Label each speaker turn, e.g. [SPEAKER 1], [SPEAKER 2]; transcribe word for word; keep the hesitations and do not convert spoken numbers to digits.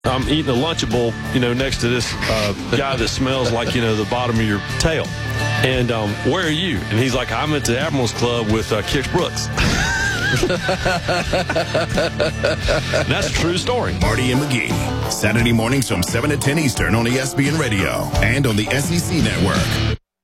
[SPEAKER 1] I'm eating a Lunchable, you know, next to this uh, guy that smells like, you know, the bottom of your tail. And um, where are you? And he's like, I'm at the Admirals Club with uh, Kix Brooks. That's a true story.
[SPEAKER 2] Marty and McGee, Saturday mornings from seven to ten Eastern on E S P N Radio and on the S E C Network.